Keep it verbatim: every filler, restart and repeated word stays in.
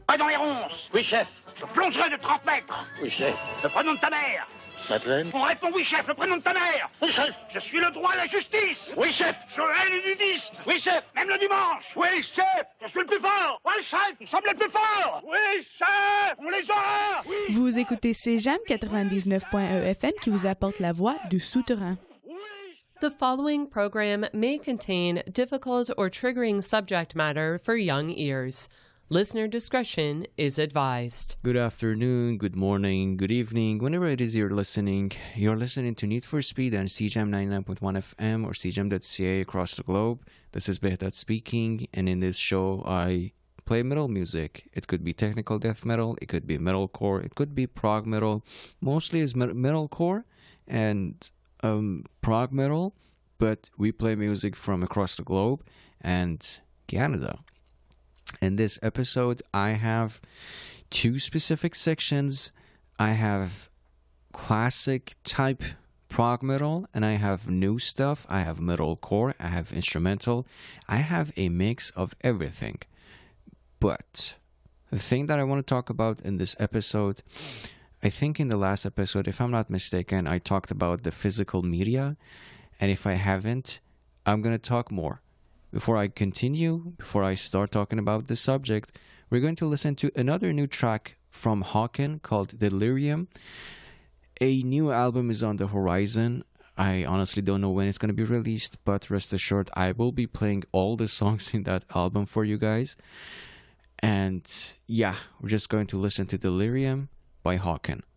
pas dans les ronces. Oui, chef. Je plongerai de trente mètres. Oui, chef. Le prénom de ta mère. Madeleine. On répond oui, chef, le prénom de ta mère. Oui, chef. Je suis le droit et la justice. Oui, chef. Je hais les nudistes. Oui, chef. Même le dimanche. Oui, chef. Je suis le plus fort. Oui, chef. Nous sommes les plus forts. Oui, chef. On les aura. Oui. Vous écoutez C J A M quatre-vingt-dix-neuf point un F M qui vous apporte la voix du souterrain. The following program may contain difficult or triggering subject matter for young ears. Listener discretion is advised. Good afternoon, good morning, good evening. Whenever it is you're listening, you're listening to Need for Speed on C J A M ninety-nine point one F M or C J A M dot C A across the globe. This is Behdat speaking, and in this show, I play metal music. It could be technical death metal, it could be metalcore, it could be prog metal. Mostly is met- metalcore and um, prog metal, but we play music from across the globe and Canada. In this episode, I have two specific sections. I have classic type prog metal, and I have new stuff. I have metalcore, I have instrumental. I have a mix of everything. But the thing that I want to talk about in this episode, I think in the last episode, if I'm not mistaken, I talked about the physical media. And if I haven't, I'm going to talk more. Before I continue, before I start talking about this subject, we're going to listen to another new track from Hawken called Delirium. A new album is on the horizon. I honestly don't know when it's going to be released, but rest assured, I will be playing all the songs in that album for you guys. And yeah, we're just going to listen to Delirium by Hawken.